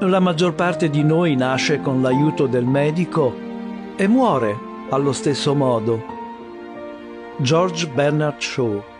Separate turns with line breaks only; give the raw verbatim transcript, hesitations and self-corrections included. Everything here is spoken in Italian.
La maggior parte di noi nasce con l'aiuto del medico e muore allo stesso modo. George Bernard Shaw.